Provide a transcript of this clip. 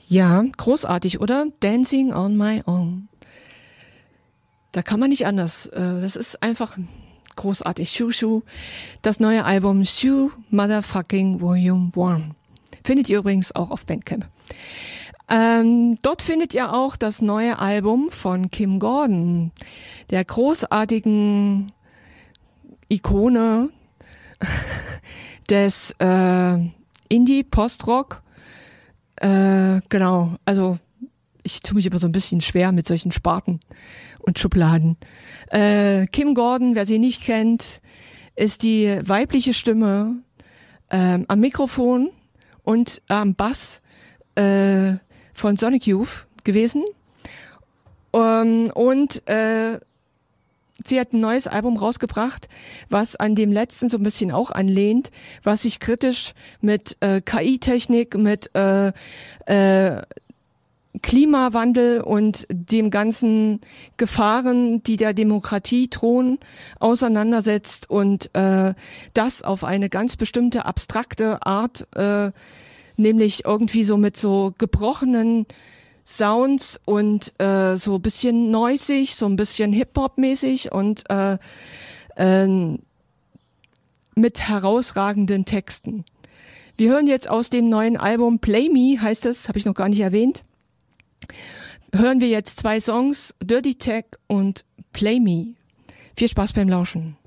Ja, großartig, oder? Dancing on my own. Da kann man nicht anders. Das ist einfach großartig. Shoo Shoo, das neue Album Shoo Motherfucking Volume 1. Findet ihr übrigens auch auf Bandcamp. Dort findet ihr auch das neue Album von Kim Gordon, der großartigen Ikone des Indie-Post-Rock. Genau, also ich tue mich immer so ein bisschen schwer mit solchen Sparten und Schubladen. Kim Gordon, wer sie nicht kennt, ist die weibliche Stimme am Mikrofon und am Bass von Sonic Youth gewesen. Sie hat ein neues Album rausgebracht, was an dem letzten so ein bisschen auch anlehnt, was sich kritisch mit KI-Technik, mit Klimawandel und dem ganzen Gefahren, die der Demokratie drohen, auseinandersetzt und das auf eine ganz bestimmte abstrakte Art, nämlich irgendwie so mit so gebrochenen Sounds und so ein bisschen noisig, so ein bisschen Hip-Hop-mäßig und mit herausragenden Texten. Wir hören jetzt aus dem neuen Album Play Me, heißt es, habe ich noch gar nicht erwähnt. Hören wir jetzt 2 Songs, Dirty Tech und Play Me. Viel Spaß beim Lauschen.